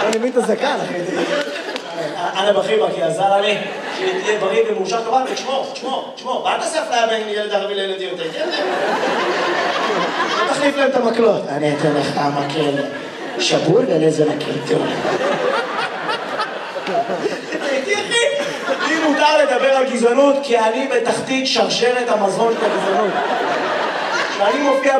אני מבין את הזקן, אחי. אנא בחיבקי, עזר לי, שתהיה בריא ומאושר כמובן, ותשמור, ואל תעשה אפליה בין ילד ערבי לילד יהודי, כן? תחליף להם את המקלות. אני אתן לך מקל שבור ולזה מקל טוב. הייתי אחי, לי מותר לדבר על גזענות, כי אני בתחתית שרשרת המזון של הגזענות. כשאני מופיע